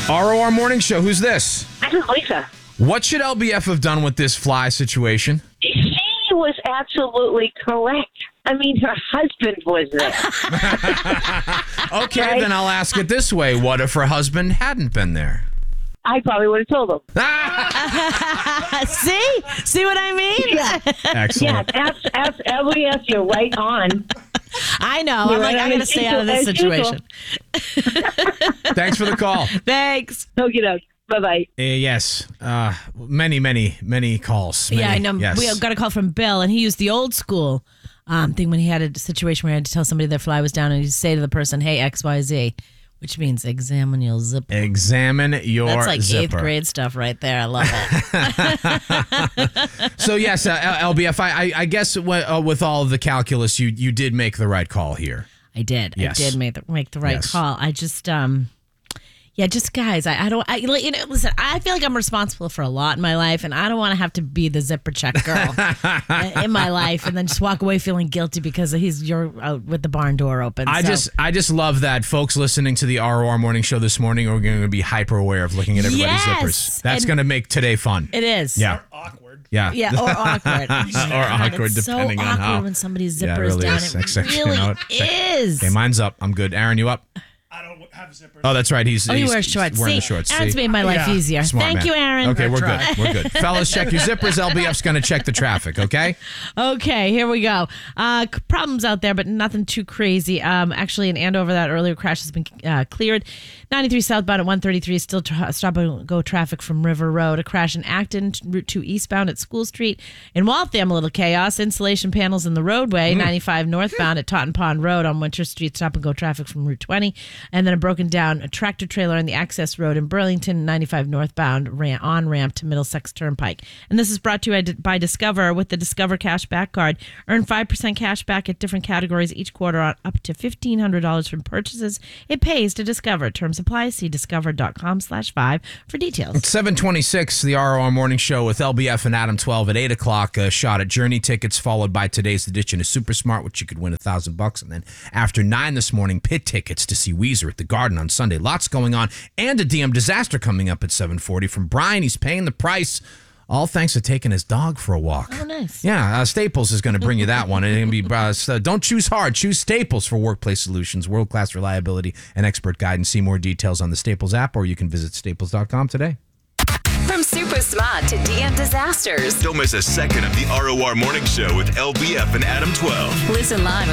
ROR Morning Show. Who's this? This is Lisa. What should LBF have done with this fly situation? She was absolutely correct. I mean, her husband was there. Okay, Right. then I'll ask it this way. What if her husband hadn't been there? I probably would have told him. See what I mean? Yeah. Excellent. Yeah, LBS, you're right on. I know. You're I'm like, right I on got to as stay out of this usual, as situation. Thanks for the call. Thanks. Okie doke. Bye-bye. Yes. Many calls. Yeah, I know. Yes. We got a call from Bill, and he used the old school thing when he had a situation where he had to tell somebody their fly was down, and he'd say to the person, "Hey, XYZ," which means examine your zipper. Examine your That's like zipper. 8th grade stuff right there. I love it. So, yes, LBF, I guess with all of the calculus, you did make the right call here. I did. Yes. I did make the right Yes. call. I just just guys, I don't listen, I feel like I'm responsible for a lot in my life, and I don't want to have to be the zipper check girl in my life and then just walk away feeling guilty because you're out with the barn door open. I just love that folks listening to the ROR Morning Show this morning are going to be hyper aware of looking at everybody's zippers. Yes. That's And- going to make today fun. It is. Yeah. Awkward. Yeah. Yeah, or awkward. Or awkward, it's depending so on awkward how. when somebody's Yeah, it zipper is really down. is. It Exactly. really You know what? is. Okay, mine's up. I'm good. Aaron, you up? I don't have zippers. Oh, that's right. He's Oh, you he's wear shorts. wearing See, the shorts. Aaron's See? made my life Yeah. easier. Smart Thank man. you, Aaron. Okay, we're good. We're good. Fellas, check your zippers. LBF's going to check the traffic, okay? Okay, here we go. Problems out there, but nothing too crazy. Actually, in Andover, that earlier crash has been cleared. 93 southbound at 133 still stop and go traffic from River Road. A crash in Acton, Route 2 eastbound at School Street. In Waltham, a little chaos. Insulation panels in the roadway. 95 northbound at Totten Pond Road on Winter Street. Stop and go traffic from Route 20. And then a broken down tractor trailer on the access road in Burlington, 95 northbound on ramp to Middlesex Turnpike. And this is brought to you by Discover with the Discover Cash Back Card. Earn 5% cash back at different categories each quarter on up to $1,500 from purchases. It pays to Discover. Terms apply. See discover.com/5 for details. 726, the ROR Morning Show with LBF and Adam 12 at 8 o'clock. A shot at Journey tickets, followed by today's edition of Super Smart, which you could win $1,000. And then after 9 this morning, pit tickets to see Weezer at the Garden on Sunday. Lots going on. And a DM disaster coming up at 7:40 from Brian. He's paying the price. All thanks to taking his dog for a walk. Oh, nice. Yeah, Staples is going to bring you that one. And it'll be don't choose hard, choose Staples for workplace solutions, world-class reliability, and expert guidance. See more details on the Staples app, or you can visit staples.com today. From super smart to DM disasters. Don't miss a second of the ROR Morning Show with LBF and Adam 12. Listen live